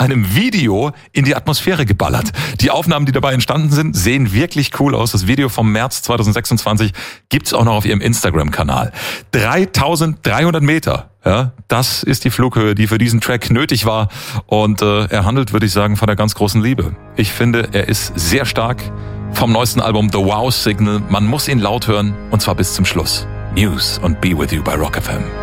einem Video in die Atmosphäre geballert. Die Aufnahmen, die dabei entstanden sind, sehen wirklich cool aus. Das Video vom März 2026 gibt's auch noch auf ihrem Instagram-Kanal. 3300 Meter. Ja, das ist die Flughöhe, die für diesen Track nötig war. Und er handelt, würde ich sagen, von der ganz großen Liebe. Ich finde, er ist sehr stark. Vom neuesten Album The Wow Signal. Man muss ihn laut hören und zwar bis zum Schluss. Muse und Be With You bei Rock FM.